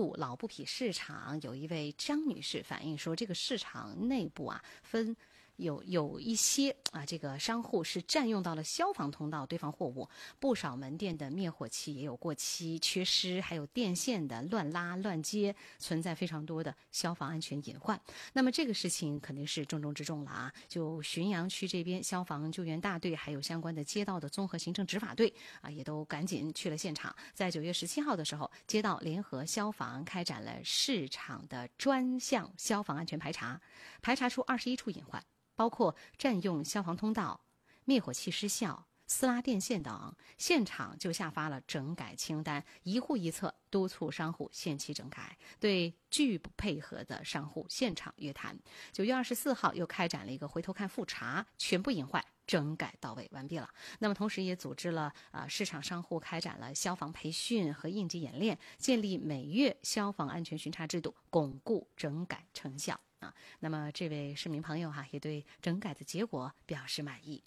路老布匹市场，有一位张女士反映说，这个市场内部啊有一些这个商户是占用到了消防通道堆放货物，不少门店的灭火器也有过期、缺失，还有电线的乱拉乱接，存在非常多的消防安全隐患。那么这个事情肯定是重中之重了啊！就浔阳区这边消防救援大队还有相关的街道的综合行政执法队也都赶紧去了现场。在9月17号的时候，街道联合消防开展了市场的专项消防安全排查，排查出21处隐患，包括占用消防通道、灭火器失效、撕拉电线等。现场就下发了整改清单，一户一策，督促商户限期整改，对拒不配合的商户现场约谈。9月24号又开展了一个回头看复查，全部隐患整改到位完毕了。那么同时也组织了市场商户开展了消防培训和应急演练，建立每月消防安全巡查制度，巩固整改成效。那么这位市民朋友也对整改的结果表示满意。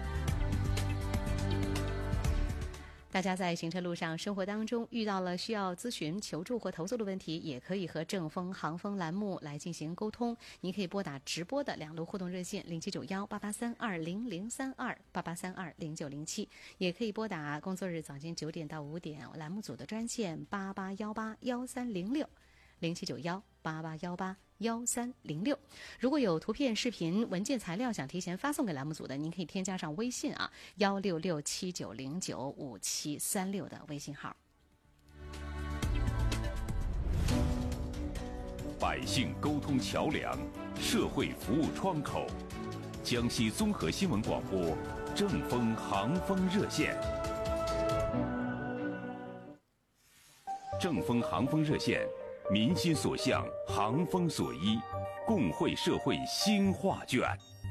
大家在行车路上、生活当中遇到了需要咨询、求助或投诉的问题，也可以和正风航风栏目来进行沟通。您可以拨打直播的2路互动热线07918832003288320907，也可以拨打工作日早间9点到5点栏目组的专线88181306，079188181306。如果有图片、视频、文件材料想提前发送给栏目组的，您可以添加上微信16679095736的微信号。 百姓沟通桥梁，社会服务窗口，江西综合新闻广播正风航风热线。正风航风热线，民心所向，航风所依，共绘社会新画卷。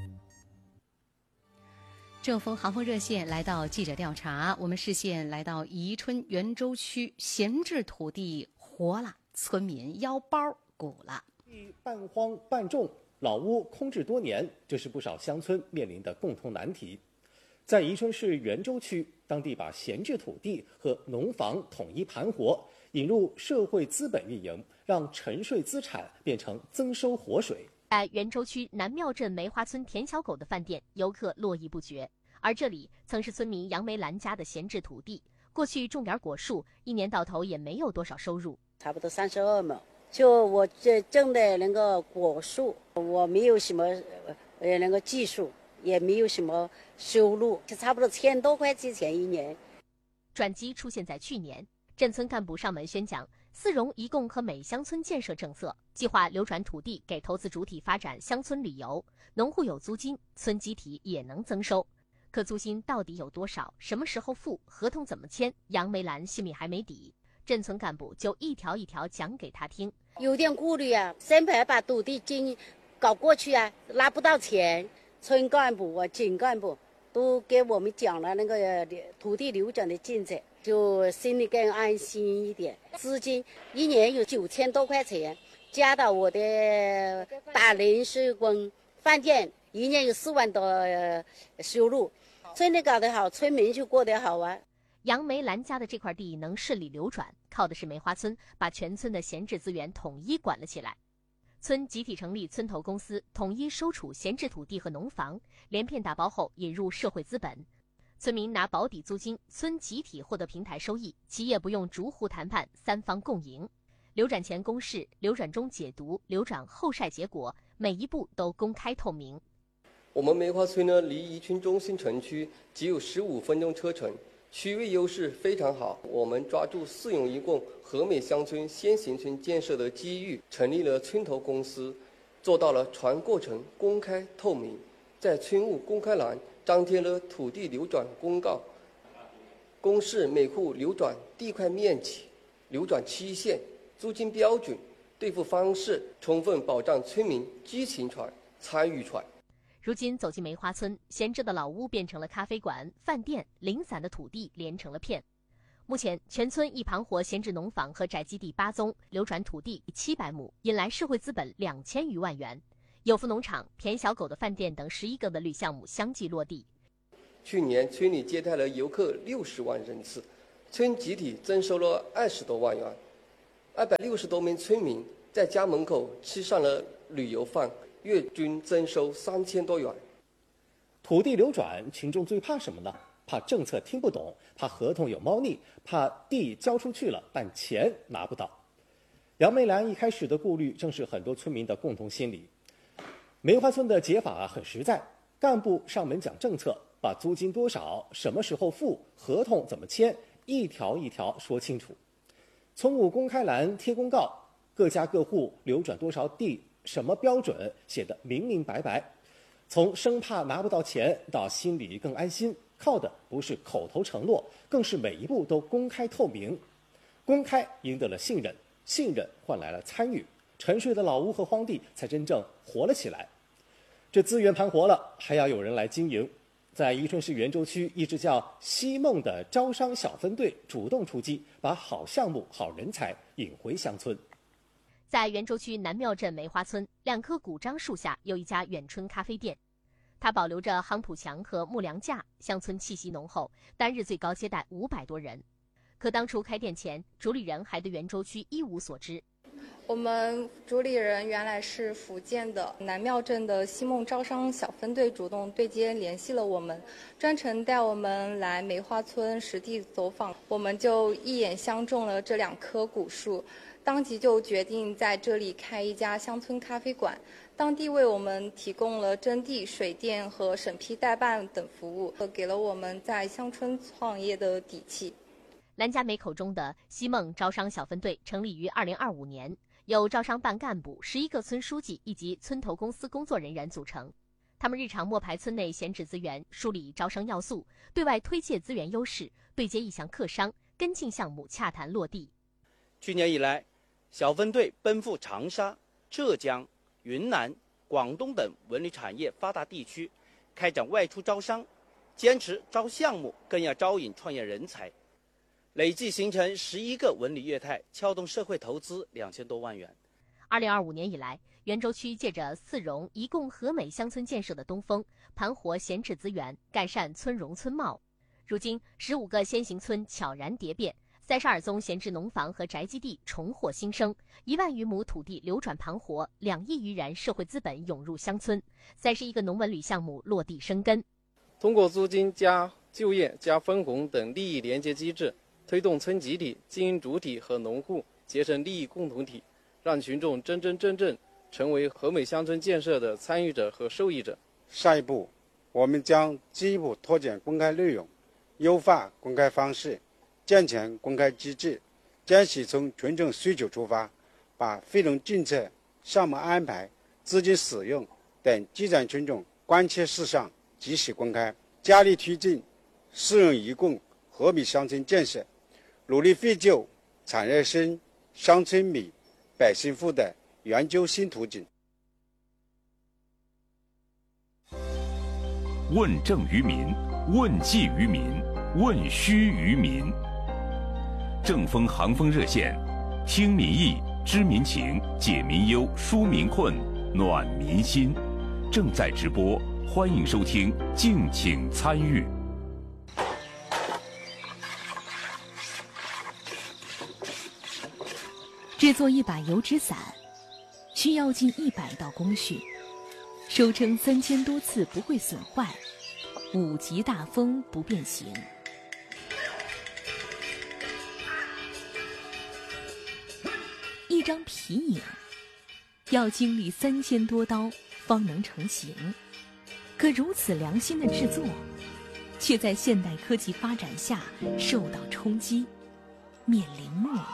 正风航风热线来到记者调查，我们视线来到宜春袁州区，闲置土地活了，村民腰包鼓了。 半荒半种，老屋空置多年，这是不少乡村面临的共同难题。在宜春市袁州区，当地把闲置土地和农房统一盘活，引入社会资本运营，让沉睡资产变成增收活水。 在袁州区南庙镇梅花村田小狗的饭店，游客络绎不绝。而这里曾是村民杨梅兰家的闲置土地，过去种点果树，一年到头也没有多少收入， 差不多32亩。就我这种的那个果树，我没有什么那个技术，也没有什么收入，就差不多1000多块钱一年。 转机出现在去年，镇村干部上门宣讲四融一共和美乡村建设政策，计划流转土地给投资主体发展乡村旅游，农户有租金，村集体也能增收。可租金到底有多少？什么时候付？合同怎么签？杨梅兰心里还没底。镇村干部就一条一条讲给他听。 有点顾虑啊，生怕把土地经搞过去啊，拿不到钱。村干部镇干部都给我们讲了那个土地流转的进程，就心里更安心一点。资金一年有9000多块钱，加到我的打零食工饭店，一年有4万多收入。村里搞得好，村民就过得好啊。 杨梅兰家的这块地能顺利流转，靠的是梅花村把全村的闲置资源统一管了起来。村集体成立村投公司，统一收储闲置土地和农房，连片打包后引入社会资本，村民拿保底租金，村集体获得平台收益，企业不用逐户谈判，3方共赢。流转前公示，流转中解读，流转后晒结果，每一步都公开透明。 我们梅花村呢，离宜春中心城区只有15分钟车程，区位优势非常好。我们抓住四融一共和美乡村先行村建设的机遇，成立了村投公司，做到了全过程公开透明。在村务公开栏张贴了土地流转公告，公示每户流转地块面积、流转期限、租金标准、兑付方式，充分保障村民知情权、参与权。 如今走进梅花村，闲置的老屋变成了咖啡馆、饭店，零散的土地连成了片。目前全村一盘活闲置农房和宅基地8宗，流转土地700亩，引来社会资本2000余万元。有福农场、田小狗的饭店等11个的旅项目相继落地。 去年村里接待了游客60万人次，村集体增收了20多万元。 260多名村民在家门口吃上了旅游饭，月均增收3000多元。 土地流转，群众最怕什么呢？怕政策听不懂，怕合同有猫腻，怕地交出去了但钱拿不到。杨梅兰一开始的顾虑正是很多村民的共同心理。梅花村的解法很实在，干部上门讲政策，把租金多少、什么时候付、合同怎么签，一条一条说清楚。村务公开栏贴公告，各家各户流转多少地，什么标准写得明明白白。从生怕拿不到钱到心里更安心，靠的不是口头承诺，更是每一步都公开透明。公开赢得了信任，信任换来了参与，沉睡的老屋和荒地才真正活了起来。这资源盘活了，还要有人来经营。在宜春市袁州区，一支叫西梦的招商小分队主动出击，把好项目、好人才引回乡村。 在袁州区南庙镇梅花村，2棵古樟树下有一家远春咖啡店，它保留着夯土墙和木梁架，乡村气息浓厚，单日最高接待500多人。可当初开店前，主理人还对袁州区一无所知。 我们主理人原来是福建的，南庙镇的西梦招商小分队主动对接联系了我们，专程带我们来梅花村实地走访，我们就一眼相中了这2棵古树，当即就决定在这里开一家乡村咖啡馆。当地为我们提供了征地、水电和审批代办等服务，给了我们在乡村创业的底气。 兰家梅口中的西梦招商小分队成立于2025年，由招商办干部、11个村书记以及村投公司工作人员组成。他们日常摸排村内闲置资源，梳理招商要素，对外推介资源优势，对接意向客商，跟进项目洽谈落地。 去年以来，小分队奔赴长沙、浙江、云南、广东等文旅产业发达地区，开展外出招商，坚持招项目，更要招引创业人才。累计形成11个文旅业态，撬动社会投资2000多万元。 2025年以来，袁州区借着4融一共和美乡村建设的东风，盘活闲置资源，改善村容村貌。如今，15个先行村悄然蝶变，32宗闲置农房和宅基地重获新生，1万余亩土地流转盘活，2亿余元社会资本涌入乡村，31个农文旅项目落地生根。 通过租金加就业加分红等利益连接机制，推动村集体、经营主体和农户结成利益共同体，让群众真正成为和美乡村建设的参与者和受益者。 下一步，我们将进一步拓展公开内容，优化公开方式，健全公开机制，坚持从群众需求出发，把费用政策、项目安排、资金使用等基层群众关切事项及时公开，加力推进4融一共和美乡村建设，努力绘就产业兴、乡村美、百姓富的圆州新图景。 问政于民，问计于民，问需于民。正风行风热线，听民意，知民情，解民忧，纾民困，暖民心。正在直播，欢迎收听，敬请参与。 制作一把油纸伞，需要近100道工序，收称3000多次不会损坏，5级大风不变形。一张皮影要经历3000多刀方能成型，可如此良心的制作，却在现代科技发展下受到冲击，面临没落。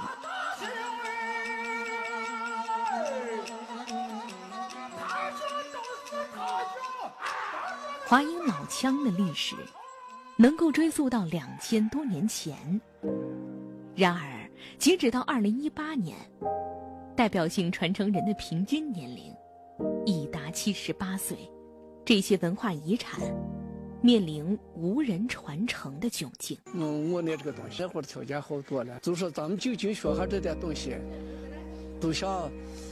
华阴老腔的历史能够追溯到2000多年前，然而截止到2018年，代表性传承人的平均年龄已达78岁，这些文化遗产面临无人传承的窘境。 我那这个东西，或者条件好多了，就说咱们就学下这点东西，都想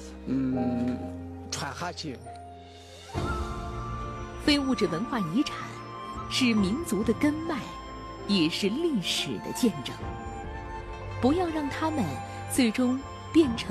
传下去。 非物质文化遗产是民族的根脉，也是历史的见证。不要让它们最终变成